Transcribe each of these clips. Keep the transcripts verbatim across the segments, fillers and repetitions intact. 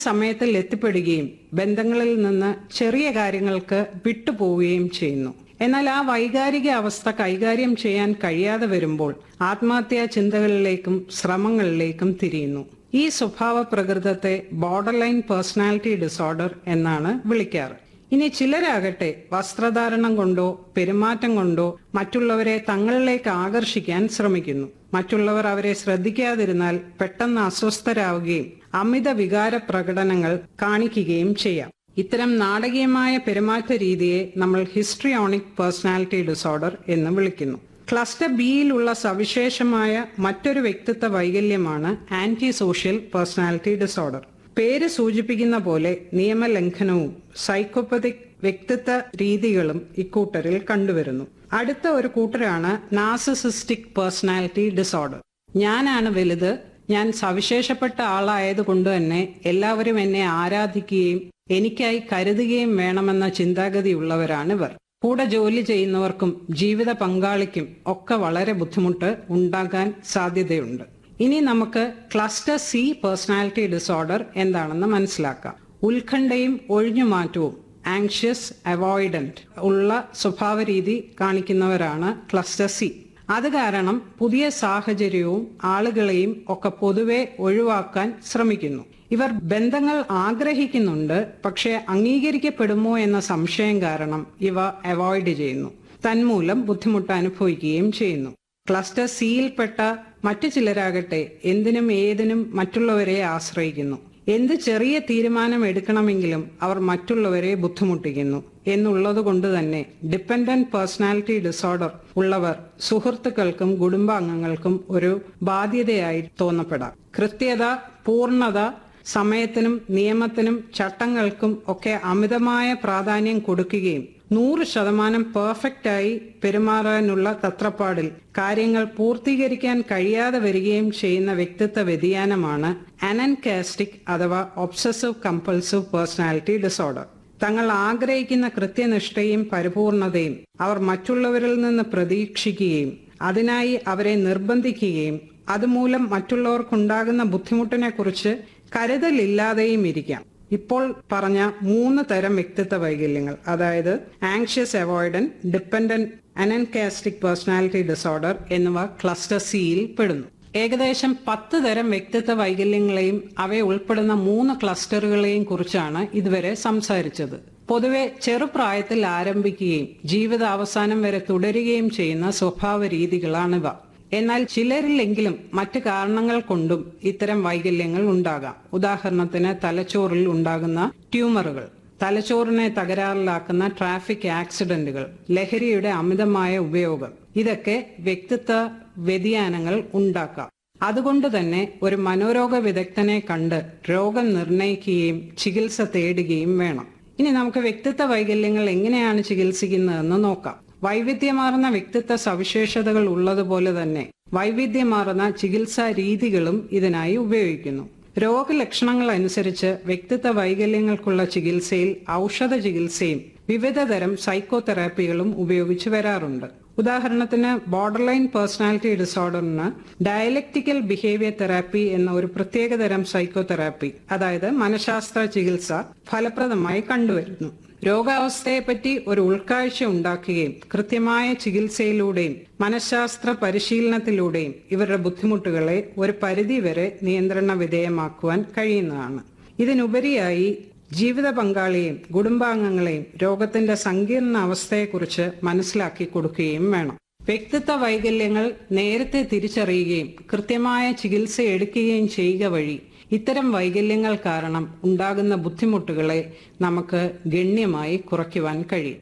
സമയത്തിൽ എത്തിപ്പെടുകയും ബന്ധങ്ങളിൽ നിന്ന് ചെറിയ കാര്യങ്ങൾക്ക് വിട്ടുപോവുകയും ചെയ്യുന്നു. എന്നാൽ ആ വൈകാരിക അവസ്ഥ കൈകാര്യം ചെയ്യാൻ കഴിയാതെ വരുമ്പോൾ ആത്മഹത്യാ ചിന്തകളിലേക്കും ശ്രമങ്ങളിലേക്കും തിരിയുന്നു. ഈ സ്വഭാവ പ്രകൃതത്തെ ബോർഡർലൈൻ പേഴ്സണാലിറ്റി ഡിസോർഡർ എന്നാണ് വിളിക്കാറ്. ഇനി ചിലരാകട്ടെ വസ്ത്രധാരണം കൊണ്ടോ പെരുമാറ്റം കൊണ്ടോ മറ്റുള്ളവരെ തങ്ങളിലേക്ക് ആകർഷിക്കാൻ ശ്രമിക്കുന്നു. മറ്റുള്ളവർ അവരെ ശ്രദ്ധിക്കാതിരുന്നാൽ പെട്ടെന്ന് അസ്വസ്ഥരാവുകയും അമിത വികാര പ്രകടനങ്ങൾ കാണിക്കുകയും ചെയ്യാം. ഇത്തരം നാടകീയമായ പെരുമാറ്റ രീതിയെ നമ്മൾ ഹിസ്ട്രിയോണിക് പേഴ്സണാലിറ്റി ഡിസോർഡർ എന്ന് വിളിക്കുന്നു. ക്ലസ്റ്റർ ബിയിലുള്ള സവിശേഷമായ മറ്റൊരു വ്യക്തിത്വ വൈകല്യമാണ് ആന്റി സോഷ്യൽ പേഴ്സണാലിറ്റി ഡിസോർഡർ. പേര് സൂചിപ്പിക്കുന്ന പോലെ നിയമലംഘനവും സൈക്കോപ്പതിക് വ്യക്തിത്വ രീതികളും ഇക്കൂട്ടരിൽ കണ്ടുവരുന്നു. അടുത്ത ഒരു കൂട്ടരാണ് നാർസിസിസ്റ്റിക് പേഴ്സണാലിറ്റി ഡിസോർഡർ. ഞാനാണ് വലുത്, ഞാൻ സവിശേഷപ്പെട്ട ആളായതുകൊണ്ട് തന്നെ എല്ലാവരും എന്നെ ആരാധിക്കുകയും എനിക്കായി കരുതുകയും വേണമെന്ന ചിന്താഗതിയുള്ളവരാണിവർ. കൂടെ ജോലി ചെയ്യുന്നവർക്കും ജീവിത പങ്കാളിക്കും ഒക്കെ വളരെ ബുദ്ധിമുട്ട് ഉണ്ടാകാൻ സാധ്യതയുണ്ട്. ഇനി നമുക്ക് ക്ലസ്റ്റർ സി പേഴ്സണാലിറ്റി ഡിസോർഡർ എന്താണെന്ന് മനസ്സിലാക്കാം. ഉത്കണ്ഠയും ഒഴിഞ്ഞുമാറ്റവും ആങ്ഷ്യസ് അവോയ്ഡന്റ് ഉള്ള സ്വഭാവ രീതി കാണിക്കുന്നവരാണ് ക്ലസ്റ്റർ സി. അത് കാരണം പുതിയ സാഹചര്യവും ആളുകളെയും ഒക്കെ പൊതുവെ ഒഴിവാക്കാൻ ശ്രമിക്കുന്നു. ഇവർ ബന്ധങ്ങൾ ആഗ്രഹിക്കുന്നുണ്ട്, പക്ഷേ അംഗീകരിക്കപ്പെടുമോ എന്ന സംശയം കാരണം ഇവ അവോയ്ഡ് ചെയ്യുന്നു. തന്മൂലം ബുദ്ധിമുട്ട് അനുഭവിക്കുകയും ചെയ്യുന്നു. ക്ലസ്റ്റർ സിയിൽപ്പെട്ട മറ്റു ചിലരാകട്ടെ എന്തിനും ഏതിനും മറ്റുള്ളവരെ ആശ്രയിക്കുന്നു. എന്ത് ചെറിയ തീരുമാനം എടുക്കണമെങ്കിലും അവർ മറ്റുള്ളവരെ ബുദ്ധിമുട്ടിക്കുന്നു എന്നുള്ളതുകൊണ്ട് തന്നെ ഡിപ്പെൻഡന്റ് പേഴ്സണാലിറ്റി ഡിസോർഡർ ഉള്ളവർ സുഹൃത്തുക്കൾക്കും കുടുംബാംഗങ്ങൾക്കും ഒരു ബാധ്യതയായി തോന്നപ്പെടാം. കൃത്യത, പൂർണ്ണത, സമയത്തിനും നിയമത്തിനും ചട്ടങ്ങൾക്കും ഒക്കെ അമിതമായ പ്രാധാന്യം കൊടുക്കുകയും നൂറ് ശതമാനം പെർഫെക്റ്റായി പെരുമാറാനുള്ള തത്രപ്പാടിൽ കാര്യങ്ങൾ പൂർത്തീകരിക്കാൻ കഴിയാതെ വരികയും ചെയ്യുന്ന വ്യക്തിത്വ വ്യതിയാനമാണ് അനൻകാസ്റ്റിക് അഥവാ ഒബ്സസീവ് കമ്പൾസീവ് പേഴ്സണാലിറ്റി ഡിസോർഡർ. തങ്ങൾ ആഗ്രഹിക്കുന്ന കൃത്യനിഷ്ഠയും പരിപൂർണതയും അവർ മറ്റുള്ളവരിൽ നിന്ന് പ്രതീക്ഷിക്കുകയും അതിനായി അവരെ നിർബന്ധിക്കുകയും അതുമൂലം മറ്റുള്ളവർക്കുണ്ടാകുന്ന ബുദ്ധിമുട്ടിനെ കുറിച്ച് കരുതലില്ലാതെയും ഇരിക്കാം. ഇപ്പോൾ പറഞ്ഞ മൂന്ന് തരം വ്യക്തിത്വ വൈകല്യങ്ങൾ, അതായത് anxious avoidant, dependent anankastic personality disorder എന്നിവ ക്ലസ്റ്റർ സിയിൽ പെടുന്നു. ഏകദേശം പത്ത് തരം വ്യക്തിത്വ വൈകല്യങ്ങളെയും അവയെ ഉൾപ്പെടുന്ന മൂന്ന് ക്ലസ്റ്ററുകളെയും കുറിച്ചാണ് ഇതുവരെ സംസാരിച്ചത്. പൊതുവെ ചെറുപ്രായത്തിൽ ആരംഭിക്കുകയും ജീവിതാവസാനം വരെ തുടരുകയും ചെയ്യുന്ന സ്വഭാവ രീതികളാണിവ. എന്നാൽ ചിലരിലെങ്കിലും മറ്റ് കാരണങ്ങൾ കൊണ്ടും ഇത്തരം വൈകല്യങ്ങൾ ഉണ്ടാകാം. ഉദാഹരണത്തിന് തലച്ചോറിൽ ഉണ്ടാകുന്ന ട്യൂമറുകൾ, തലച്ചോറിനെ തകരാറിലാക്കുന്ന ട്രാഫിക് ആക്സിഡന്റുകൾ, ലഹരിയുടെ അമിതമായ ഉപയോഗം, ഇതൊക്കെ വ്യക്തിത്വ വ്യതിയാനങ്ങൾ ഉണ്ടാക്കാം. അതുകൊണ്ട് തന്നെ ഒരു മനോരോഗ വിദഗ്ധനെ കണ്ട് രോഗം നിർണയിക്കുകയും ചികിത്സ തേടുകയും വേണം. ഇനി നമുക്ക് വ്യക്തിത്വ വൈകല്യങ്ങൾ എങ്ങനെയാണ് ചികിത്സിക്കുന്നതെന്ന് നോക്കാം. വൈവിധ്യമാർന്ന വ്യക്തിത്വ സവിശേഷതകൾ ഉള്ളതുപോലെ തന്നെ വൈവിധ്യമാർന്ന ചികിത്സാ രീതികളും ഇതിനായി ഉപയോഗിക്കുന്നു. രോഗലക്ഷണങ്ങൾ അനുസരിച്ച് വ്യക്തിത്വ വൈകല്യങ്ങൾക്കുള്ള ചികിത്സയിൽ ഔഷധ ചികിത്സയും വിവിധ തരം സൈക്കോതെറാപ്പികളും ഉപയോഗിച്ചു വരാറുണ്ട്. ഉദാഹരണത്തിന് borderline personality ഡിസോർഡറിന് dialectical behaviour therapy എന്ന ഒരു പ്രത്യേകതരം സൈക്കോതെറാപ്പി, അതായത് മനഃശാസ്ത്ര ചികിത്സ ഫലപ്രദമായി കണ്ടുവരുന്നു. രോഗാവസ്ഥയെപ്പറ്റി ഒരു ഉൾക്കാഴ്ച ഉണ്ടാക്കുകയും കൃത്യമായ ചികിത്സയിലൂടെയും മനഃശാസ്ത്ര പരിശീലനത്തിലൂടെയും ഇവരുടെ ബുദ്ധിമുട്ടുകളെ ഒരു പരിധിവരെ നിയന്ത്രണ വിധേയമാക്കുവാൻ കഴിയുന്നതാണ്. ഇതിനുപരിയായി ജീവിത പങ്കാളിയെയും കുടുംബാംഗങ്ങളെയും രോഗത്തിന്റെ സങ്കീർണ അവസ്ഥയെക്കുറിച്ച് മനസ്സിലാക്കി കൊടുക്കുകയും വേണം. വ്യക്തിത്വ വൈകല്യങ്ങൾ നേരത്തെ തിരിച്ചറിയുകയും കൃത്യമായ ചികിത്സ എടുക്കുകയും ചെയ്യുക വഴി ഇത്തരം വൈകല്യങ്ങൾ കാരണം ഉണ്ടാകുന്ന ബുദ്ധിമുട്ടുകളെ നമുക്ക് ഗണ്യമായി കുറയ്ക്കുവാൻ കഴിയും.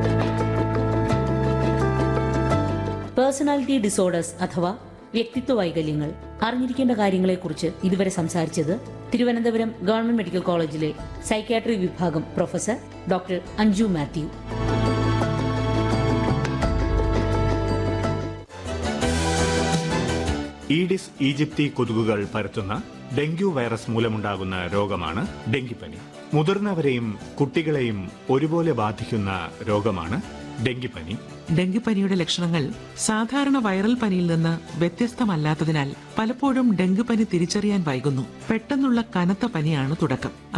പേഴ്സണാലിറ്റി ഡിസോർഡേഴ്സ് അഥവാ വ്യക്തിത്വ വൈകല്യങ്ങൾ അറിഞ്ഞിരിക്കേണ്ട കാര്യങ്ങളെക്കുറിച്ച് ഇതുവരെ സംസാരിച്ചത് തിരുവനന്തപുരം ഗവൺമെന്റ് മെഡിക്കൽ കോളേജിലെ സൈക്യാട്രി വിഭാഗം professor doctor Anju Mathew. Aedes ഈജിപ്തി കൊതുകുകൾ പരത്തുന്ന ഡെങ്കു വൈറസ് മൂലമുണ്ടാകുന്ന രോഗമാണ് ഡെങ്കിപ്പനി. മുതിർന്നവരെയും കുട്ടികളെയും ഒരുപോലെ ബാധിക്കുന്ന രോഗമാണ് ഡെങ്കിപ്പനി. ഡെങ്കിപ്പനിയുടെ ലക്ഷണങ്ങൾ സാധാരണ വൈറൽ പനിയിൽ നിന്ന് വ്യത്യസ്തമല്ലാത്തതിനാൽ പലപ്പോഴും ഡെങ്കിപ്പനി തിരിച്ചറിയാൻ വൈകുന്നു. പെട്ടെന്നുള്ള കനത്ത പനിയാണ് തുടക്കം.